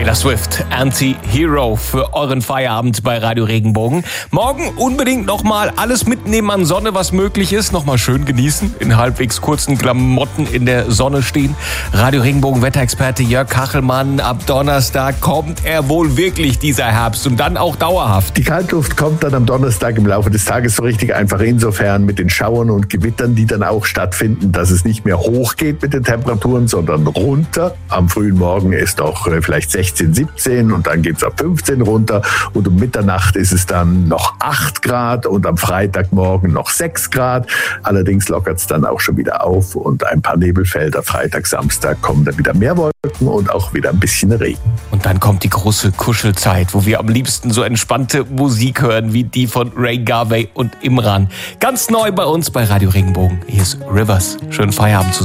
Taylor Swift, Anti-Hero für euren Feierabend bei Radio Regenbogen. Morgen unbedingt nochmal alles mitnehmen an Sonne, was möglich ist. Nochmal schön genießen, in halbwegs kurzen Klamotten in der Sonne stehen. Radio Regenbogen Wetterexperte Jörg Kachelmann, ab Donnerstag kommt er wohl wirklich, dieser Herbst, und dann auch dauerhaft. Die Kaltluft kommt dann am Donnerstag im Laufe des Tages so richtig einfach, insofern mit den Schauern und Gewittern, die dann auch stattfinden, dass es nicht mehr hochgeht mit den Temperaturen, sondern runter. Am frühen Morgen ist auch vielleicht 16, 17 und dann geht es auf 15 runter und um Mitternacht ist es dann noch 8 Grad und am Freitagmorgen noch 6 Grad. Allerdings lockert es dann auch schon wieder auf und ein paar Nebelfelder. Freitag, Samstag kommen dann wieder mehr Wolken und auch wieder ein bisschen Regen. Und dann kommt die große Kuschelzeit, wo wir am liebsten so entspannte Musik hören wie die von Ray Garvey und Imran. Ganz neu bei uns bei Radio Regenbogen. Hier ist Rivers. Schönen Feierabend zusammen.